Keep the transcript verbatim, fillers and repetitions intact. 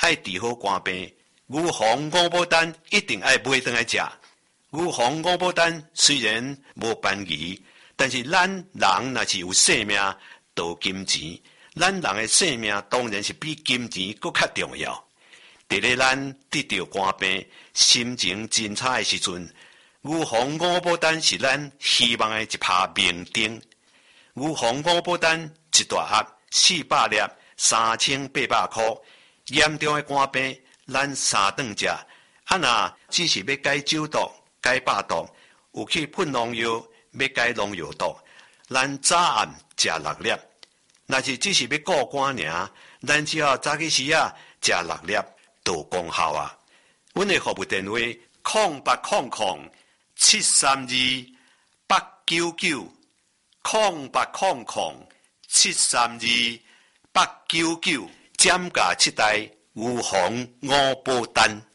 爱治好肝病，牛黄五宝丹一定爱买回来食。牛黄五宝丹虽然无便宜，但是咱人若是有性命，就金钱。咱人的性命当然是比金钱更较重要。伫咧咱得到肝病、心情真差的时阵，牛黄五宝丹是咱希望的一拍明灯。牛黄五宝丹一大盒四百粒，三千八百块。严重的肝病，咱三顿食。啊若只是要解酒毒、解百毒，有去喷农药，要解农药毒，咱早暗食六粒。若是只是要顾肝尔，咱只要早起时啊食六粒，就功效啊。阮的服务电话：空八空空七三二八九九，空八空空七三二八九九，减价七代牛黄五宝丹。